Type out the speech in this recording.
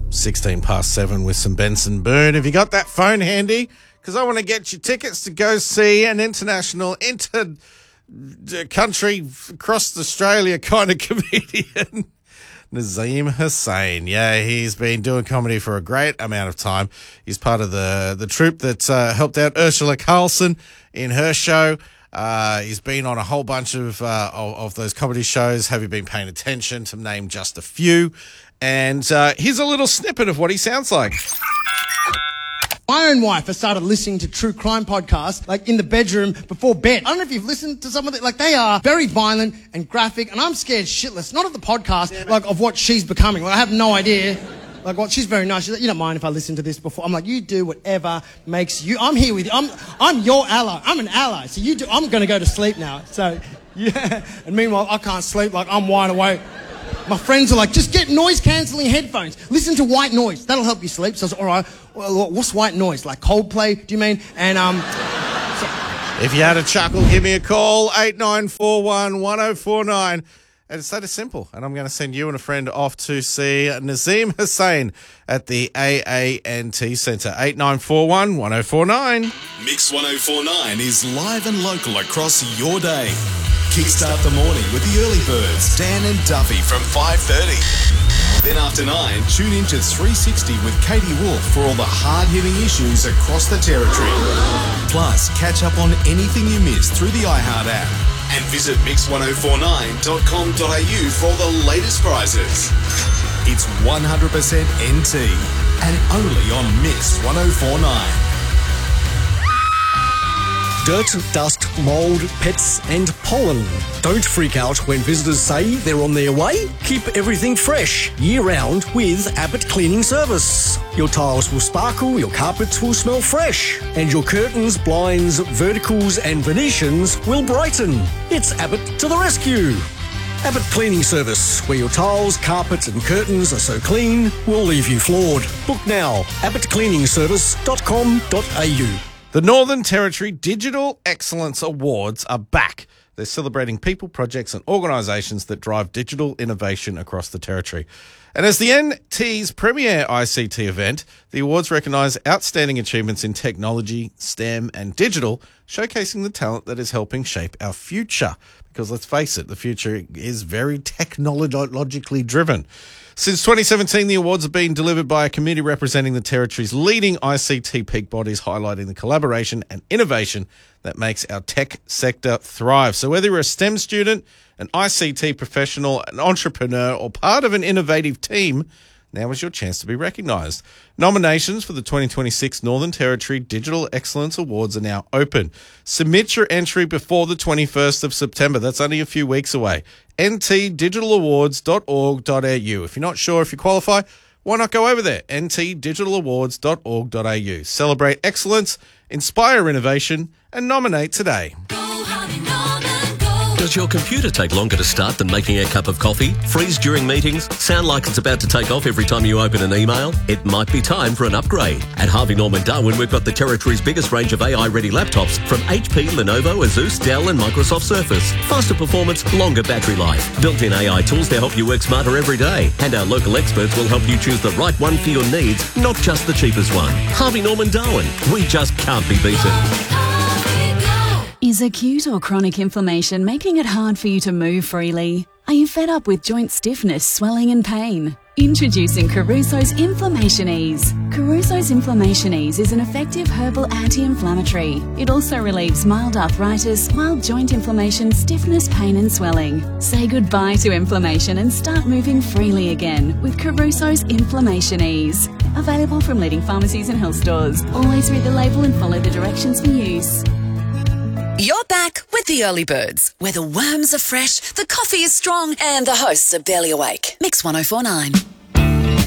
16 past 7 with some Benson Boone. Have you got that phone handy? Because I want to get you tickets to go see an international, country across Australia kind of comedian. Nazeem Hussain. Yeah, he's been doing comedy for a great amount of time. He's part of the troupe that helped out Ursula Carlson in her show. He's been on a whole bunch of those comedy shows. Have you been paying attention, to name just a few? And here's a little snippet of what he sounds like. My own wife has started listening to true crime podcasts, like in the bedroom before bed. I don't know if you've listened to some of it. Like, they are very violent and graphic, and I'm scared shitless. Not of the podcast, like of what she's becoming. Like, I have no idea. Like, what she's very nice. She's like, you don't mind if I listen to this before? I'm like, you do whatever makes you. I'm here with you. I'm your ally. I'm an ally. So you do. I'm going to go to sleep now. So yeah. And meanwhile, I can't sleep. Like, I'm wide awake. My friends are like, just get noise-cancelling headphones. Listen to white noise. That'll help you sleep. So I was like, all right, well, what's white noise? Like Coldplay, do you mean? And, If you had a chuckle, give me a call, 8941 1049. And it's that is simple. And I'm going to send you and a friend off to see Nazeem Hussain at the AANT Centre, 8941 1049. Mix 1049 is live and local across your day. Kickstart the morning with the early birds, Dan and Duffy from 5:30. Then after 9, tune in to 360 with Katie Wolf for all the hard-hitting issues across the territory. Plus, catch up on anything you missed through the iHeart app. And visit mix1049.com.au for all the latest prizes. It's 100% NT and only on Mix 1049. Dirt, dust, mould, pets and pollen. Don't freak out when visitors say they're on their way. Keep everything fresh year-round with Abbott Cleaning Service. Your tiles will sparkle, your carpets will smell fresh, and your curtains, blinds, verticals and Venetians will brighten. It's Abbott to the rescue. Abbott Cleaning Service, where your tiles, carpets and curtains are so clean, we'll leave you floored. Book now, abbottcleaningservice.com.au. The Northern Territory Digital Excellence Awards are back. They're celebrating people, projects and organisations that drive digital innovation across the Territory. And as the NT's premier ICT event, the awards recognise outstanding achievements in technology, STEM and digital, showcasing the talent that is helping shape our future. Because let's face it, the future is very technologically driven. Since 2017, the awards have been delivered by a committee representing the Territory's leading ICT peak bodies, highlighting the collaboration and innovation that makes our tech sector thrive. So whether you're a STEM student, an ICT professional, an entrepreneur, or part of an innovative team, now is your chance to be recognised. Nominations for the 2026 Northern Territory Digital Excellence Awards are now open. Submit your entry before the 21st of September. That's only a few weeks away. ntdigitalawards.org.au. If you're not sure if you qualify, why not go over there? ntdigitalawards.org.au. Celebrate excellence, inspire innovation, and nominate today. Does your computer take longer to start than making a cup of coffee? Freeze during meetings? Sound like it's about to take off every time you open an email? It might be time for an upgrade. At Harvey Norman Darwin, we've got the Territory's biggest range of AI-ready laptops from HP, Lenovo, Asus, Dell and Microsoft Surface. Faster performance, longer battery life. Built-in AI tools to help you work smarter every day. And our local experts will help you choose the right one for your needs, not just the cheapest one. Harvey Norman Darwin. We just can't be beaten. Is acute or chronic inflammation making it hard for you to move freely? Are you fed up with joint stiffness, swelling and pain? Introducing Caruso's Inflammation Ease. Caruso's Inflammation Ease is an effective herbal anti-inflammatory. It also relieves mild arthritis, mild joint inflammation, stiffness, pain and swelling. Say goodbye to inflammation and start moving freely again with Caruso's Inflammation Ease. Available from leading pharmacies and health stores. Always read the label and follow the directions for use. You're back with the Early Birds, where the worms are fresh, the coffee is strong, and the hosts are barely awake. Mix 1049.